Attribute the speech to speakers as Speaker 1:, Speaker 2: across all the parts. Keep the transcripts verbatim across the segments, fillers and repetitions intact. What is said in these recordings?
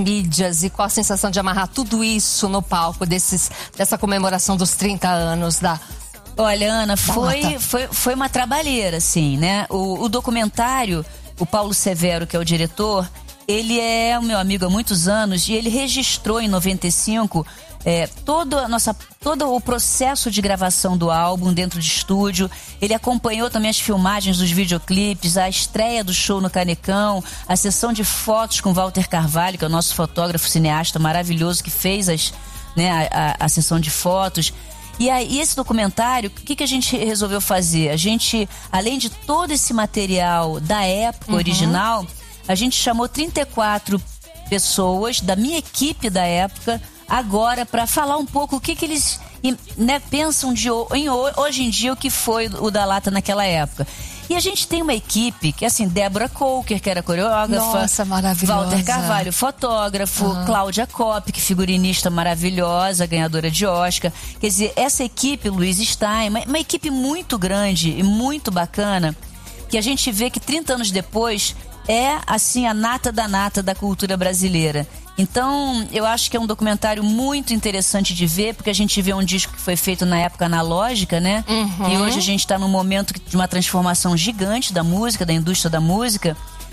Speaker 1: mídias e qual a sensação de amarrar tudo isso no palco desses, dessa comemoração dos trinta anos da...
Speaker 2: Olha, Ana, foi, foi, foi uma trabalheira, assim, né? O, o documentário, o Paulo Severo, que é o diretor, ele é o meu amigo há muitos anos e ele registrou em noventa e cinco é, todo, a nossa, todo o processo de gravação do álbum dentro de estúdio. Ele acompanhou também as filmagens dos videoclipes, a estreia do show no Canecão, a sessão de fotos com Walter Carvalho, que é o nosso fotógrafo cineasta maravilhoso que fez as, né, a, a, a sessão de fotos. E aí, esse documentário, o que, que a gente resolveu fazer? A gente, além de todo esse material da época uhum. original, a gente chamou trinta e quatro pessoas da minha equipe da época agora para falar um pouco o que, que eles, né, pensam de em, hoje em dia o que foi o Da Lata naquela época. E a gente tem uma equipe que, assim, Débora Coker, que era coreógrafa.
Speaker 1: Nossa, maravilhosa.
Speaker 2: Walter Carvalho, fotógrafo. Uhum. Cláudia Kopp, que figurinista maravilhosa, ganhadora de Oscar. Quer dizer, essa equipe, Luiz Stein, uma, uma equipe muito grande e muito bacana, que a gente vê que trinta anos depois é, assim, a nata da nata da cultura brasileira. Então, eu acho que é um documentário muito interessante de ver, porque a gente vê um disco que foi feito na época analógica, né? Uhum. E hoje a gente está num momento de uma transformação gigante da música, da indústria da música.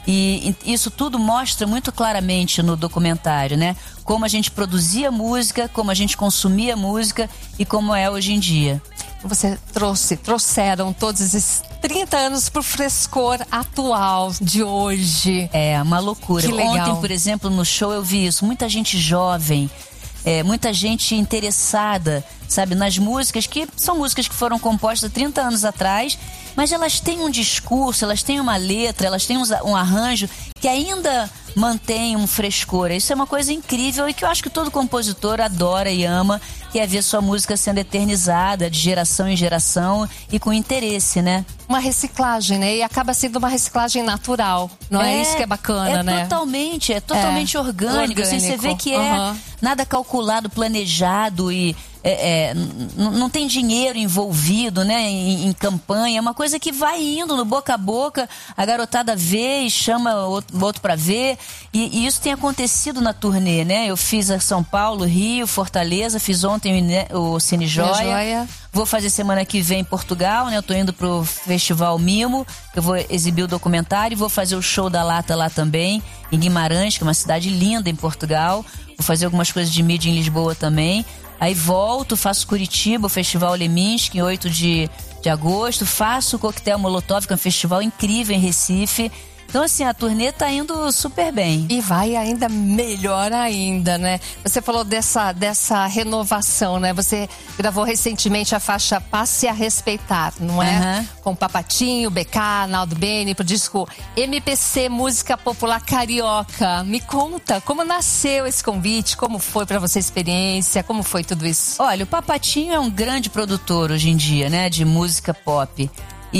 Speaker 2: E isso tudo mostra muito claramente no documentário, né? Como a gente produzia música, como a gente consumia música e como é hoje em dia.
Speaker 1: Você trouxe, trouxeram todos esses trinta anos pro frescor atual de hoje.
Speaker 2: É, uma loucura.
Speaker 1: Que legal.
Speaker 2: Ontem, por exemplo, no show eu vi isso. Muita gente jovem, é, muita gente interessada, sabe, nas músicas, que são músicas que foram compostas trinta anos atrás, mas elas têm um discurso, elas têm uma letra, elas têm um arranjo que ainda mantém um frescor. Isso é uma coisa incrível e que eu acho que todo compositor adora e ama, que é ver sua música sendo eternizada de geração em geração e com interesse, né?
Speaker 1: Uma reciclagem, né? E acaba sendo uma reciclagem natural, não é, é isso que é bacana,
Speaker 2: é
Speaker 1: né?
Speaker 2: Totalmente, é totalmente é, orgânico, orgânico. Assim, você vê que é uhum. nada calculado, planejado e é, é, não tem dinheiro envolvido, né, em, em campanha. É uma coisa que vai indo no boca a boca, a garotada vê e chama outro, outro pra ver, e, e isso tem acontecido na turnê, né? Eu fiz a São Paulo, Rio, Fortaleza, fiz ontem o Cine Joia, Joia. Vou fazer semana que vem em Portugal, né? Eu tô indo pro Festival Mimo, que eu vou exibir o documentário, e vou fazer o show da Lata lá também, em Guimarães, que é uma cidade linda em Portugal. Vou fazer algumas coisas de mídia em Lisboa também. Aí volto, faço Curitiba, o Festival Leminski, em oito de agosto. Faço o Coquetel Molotov, que é um festival incrível em Recife. Então, assim, a turnê tá indo super bem.
Speaker 1: E vai ainda melhor ainda, né? Você falou dessa, dessa renovação, né? Você gravou recentemente a faixa Passe a Respeitar, não é? Uhum. Com Papatinho, B K, Naldo Bene, pro disco M P C, Música Popular Carioca. Me conta, como nasceu esse convite? Como foi pra você a experiência? Como foi tudo isso?
Speaker 2: Olha, o Papatinho é um grande produtor hoje em dia, né? De música pop.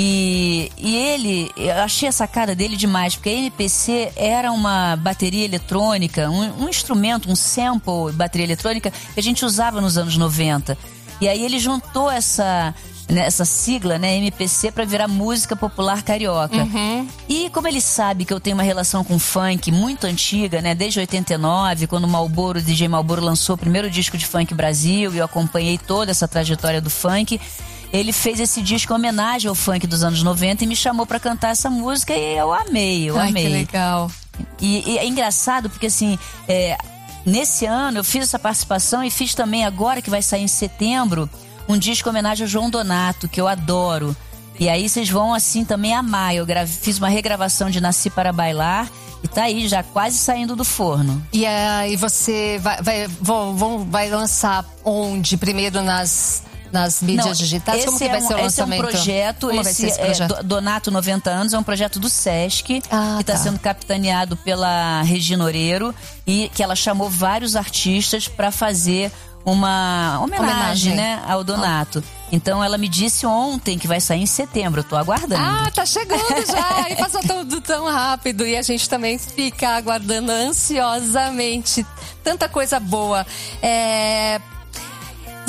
Speaker 2: E, e ele, eu achei a sacada dele demais, porque a M P C era uma bateria eletrônica, um, um instrumento, um sample bateria eletrônica que a gente usava nos anos noventa. E aí ele juntou essa, né, essa sigla, né, M P C, para virar Música Popular Carioca. Uhum. E como ele sabe que eu tenho uma relação com funk muito antiga, né, desde oitenta e nove, quando o Marlboro, o D J Marlboro lançou o primeiro disco de funk Brasil, e eu acompanhei toda essa trajetória do funk. Ele fez esse disco em homenagem ao funk dos anos noventa e me chamou pra cantar essa música e eu amei, eu
Speaker 1: Ai,
Speaker 2: amei.
Speaker 1: Que legal.
Speaker 2: E, e é engraçado porque, assim, é, nesse ano eu fiz essa participação e fiz também, agora que vai sair em setembro, um disco em homenagem ao João Donato, que eu adoro. E aí vocês vão, assim, também amar. Eu grave, fiz uma regravação de Nasci para Bailar e tá aí, já quase saindo do forno.
Speaker 1: E aí você vai, vai, vão, vão, vai lançar onde? Primeiro nas... nas mídias
Speaker 2: Não,
Speaker 1: digitais? Como que vai
Speaker 2: é um,
Speaker 1: ser o lançamento?
Speaker 2: Esse é um projeto,
Speaker 1: Como
Speaker 2: esse,
Speaker 1: vai ser esse projeto?
Speaker 2: É, Donato noventa anos, é um projeto do Sesc,
Speaker 1: ah,
Speaker 2: que está
Speaker 1: tá.
Speaker 2: sendo capitaneado pela Regina Oreiro, e que ela chamou vários artistas para fazer uma homenagem, homenagem. Né, ao Donato. Ah. Então ela me disse ontem que vai sair em setembro, eu tô aguardando.
Speaker 1: Ah, tá chegando já, e passou tudo tão rápido, e a gente também fica aguardando ansiosamente, tanta coisa boa. É...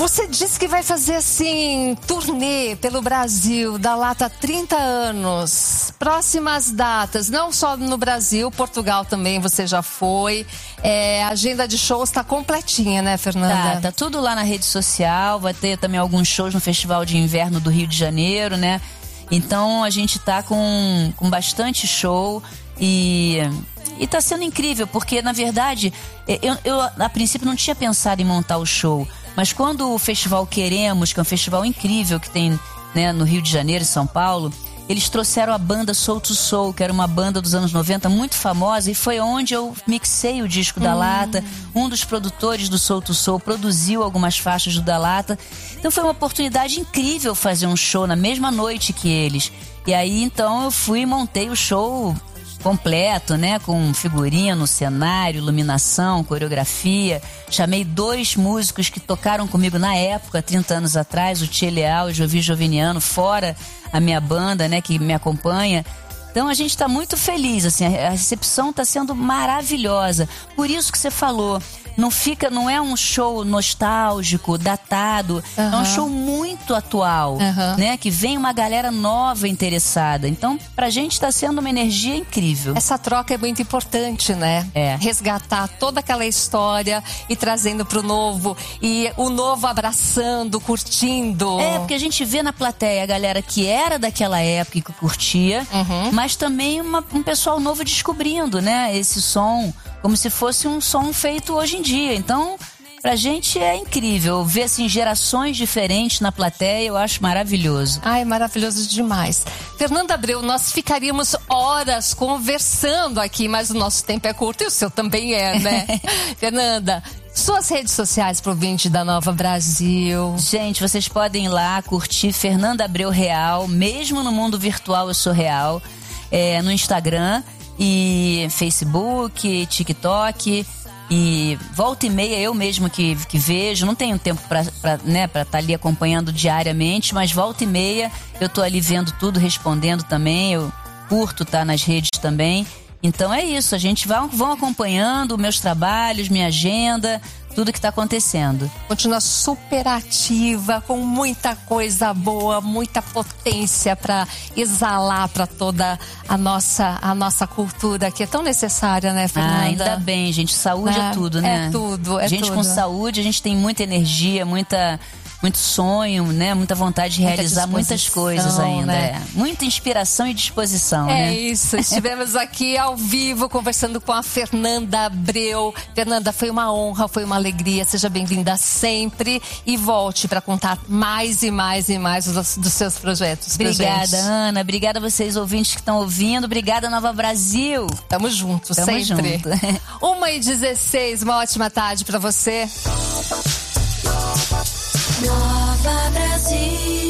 Speaker 1: Você disse que vai fazer, assim, turnê pelo Brasil, da Lata há trinta anos. Próximas datas, não só no Brasil, Portugal também você já foi. É, a agenda de shows está completinha, né, Fernanda?
Speaker 2: Tá, tá tudo lá na rede social. Vai ter também alguns shows no Festival de Inverno do Rio de Janeiro, né? Então a gente tá com, com bastante show e... E tá sendo incrível, porque, na verdade, eu, eu a princípio não tinha pensado em montar o show. Mas quando o Festival Queremos, que é um festival incrível que tem, né, no Rio de Janeiro e São Paulo, eles trouxeram a banda Soul to Soul, que era uma banda dos anos noventa muito famosa, e foi onde eu mixei o disco da hum. Lata. Um dos produtores do Soul to Soul produziu algumas faixas do Da Lata. Então foi uma oportunidade incrível fazer um show na mesma noite que eles. E aí, então, eu fui e montei o show completo, né? Com figurino, cenário, iluminação, coreografia. Chamei dois músicos que tocaram comigo na época, trinta anos atrás, o Tchê Leal e o Jovi Joviniano, fora a minha banda, né? Que me acompanha. Então a gente está muito feliz, assim, a recepção está sendo maravilhosa. Por isso que você falou, não fica, não é um show nostálgico, datado, uhum. É um show muito atual, uhum. né? Que vem uma galera nova interessada. Então, pra gente está sendo uma energia incrível.
Speaker 1: Essa troca é muito importante, né?
Speaker 2: É.
Speaker 1: Resgatar toda aquela história e trazendo pro novo, e o novo abraçando, curtindo.
Speaker 2: É, porque a gente vê na plateia a galera que era daquela época e que curtia, uhum. mas também uma, um pessoal novo descobrindo, né? Esse som, como se fosse um som feito hoje em dia. Então, pra gente é incrível ver, assim, gerações diferentes na plateia. Eu acho maravilhoso.
Speaker 1: Ai, maravilhoso demais. Fernanda Abreu, nós ficaríamos horas conversando aqui, mas o nosso tempo é curto e o seu também é, né? Fernanda, suas redes sociais pro ouvinte da Nova Brasil.
Speaker 2: Gente, vocês podem ir lá curtir Fernanda Abreu Real. Mesmo no mundo virtual eu sou real. É, no Instagram e Facebook, TikTok, e volta e meia eu mesmo que, que vejo. Não tenho tempo pra, pra, né, pra estar ali acompanhando diariamente, mas volta e meia eu tô ali vendo tudo, respondendo também. Eu curto estar nas redes também. Então é isso, a gente vai, vão acompanhando meus trabalhos, minha agenda, tudo que está acontecendo.
Speaker 1: Continua super ativa, com muita coisa boa, muita potência para exalar para toda a nossa, a nossa cultura, que é tão necessária, né, Fernanda?
Speaker 2: Ah, ainda bem, gente. Saúde é, é tudo, né?
Speaker 1: É tudo, é
Speaker 2: gente
Speaker 1: tudo.
Speaker 2: Com saúde, a gente tem muita energia, muita... muito sonho, né? Muita vontade de realizar muitas coisas ainda. Né? É. Muita inspiração e disposição,
Speaker 1: é
Speaker 2: né?
Speaker 1: É isso. Estivemos aqui ao vivo conversando com a Fernanda Abreu. Fernanda, foi uma honra, foi uma alegria. Seja bem-vinda sempre e volte para contar mais e mais e mais dos, dos seus projetos.
Speaker 2: Obrigada, Ana. Obrigada a vocês, ouvintes que estão ouvindo. Obrigada, Nova Brasil.
Speaker 1: Tamo juntos,
Speaker 2: Tamo
Speaker 1: sempre.
Speaker 2: Junto.
Speaker 1: uma e dezesseis, uma ótima tarde para você.
Speaker 3: Nova Brasil.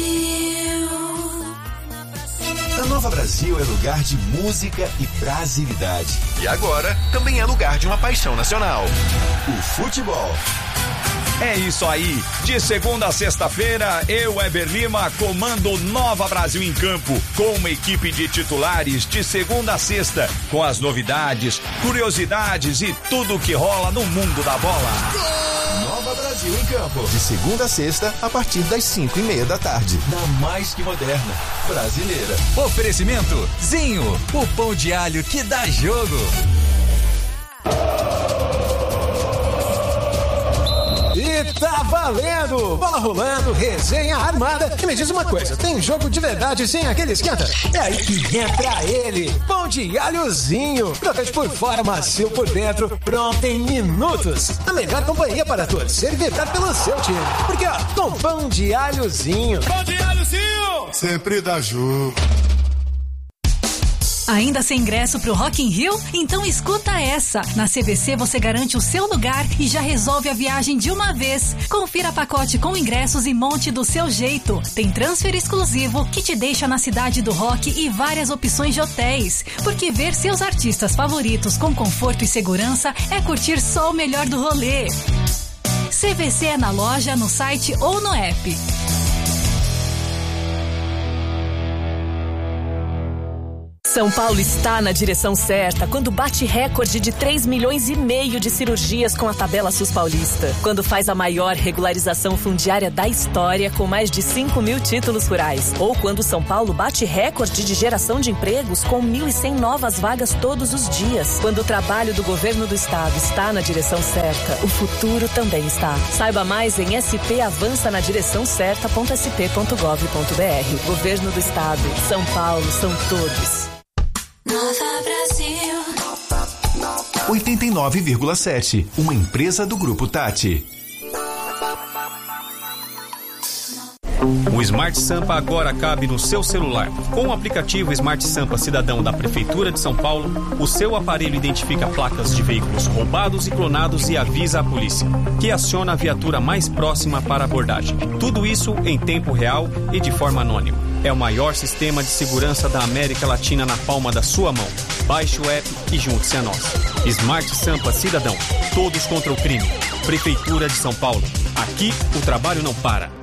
Speaker 4: A Nova Brasil é lugar de música e brasilidade. E agora também é lugar de uma paixão nacional: o futebol.
Speaker 5: É isso aí. De segunda a sexta-feira, eu, Eber Lima, comando Nova Brasil em campo, com uma equipe de titulares de segunda a sexta, com as novidades, curiosidades e tudo que rola no mundo da bola.
Speaker 4: Nova Brasil em campo, de segunda a sexta, a partir das cinco e meia da tarde. Na mais que moderna, brasileira.
Speaker 6: Oferecimento Zinho, o pão de alho que dá jogo.
Speaker 7: E tá valendo! Bola rolando, resenha armada. E me diz uma coisa, tem jogo de verdade sem aquele esquenta? É aí que entra ele, pão de alhozinho. Crocante por fora, macio por dentro, pronto em minutos. A melhor companhia para torcer e vibrar pelo seu time. Porque ó, com pão de alhozinho.
Speaker 8: Pão de alhozinho!
Speaker 9: Sempre dá jogo.
Speaker 10: Ainda sem ingresso pro Rock in Rio? Então escuta essa. Na C V C você garante o seu lugar e já resolve a viagem de uma vez. Confira pacote com ingressos e monte do seu jeito. Tem transfer exclusivo que te deixa na cidade do rock e várias opções de hotéis. Porque ver seus artistas favoritos com conforto e segurança é curtir só o melhor do rolê. C V C é na loja, no site ou no app.
Speaker 8: São Paulo está na direção certa quando bate recorde de três milhões e meio de cirurgias com a tabela SUS Paulista. Quando faz a maior regularização fundiária da história com mais de cinco mil títulos rurais. Ou quando São Paulo bate recorde de geração de empregos com mil e cem novas vagas todos os dias. Quando o trabalho do governo do estado está na direção certa, o futuro também está. Saiba mais em s p avança na direção certa ponto s p ponto gov ponto b r. Governo do estado. São Paulo são todos.
Speaker 3: Nova Brasil.
Speaker 4: oitenta e nove vírgula sete, uma empresa do Grupo Tati.
Speaker 9: O Smart Sampa agora cabe no seu celular. Com o aplicativo Smart Sampa Cidadão da Prefeitura de São Paulo, o seu aparelho identifica placas de veículos roubados e clonados e avisa a polícia, que aciona a viatura mais próxima para abordagem. Tudo isso em tempo real e de forma anônima. É o maior sistema de segurança da América Latina na palma da sua mão. Baixe o app e junte-se a nós. Smart Sampa Cidadão. Todos contra o crime. Prefeitura de São Paulo. Aqui o trabalho não para.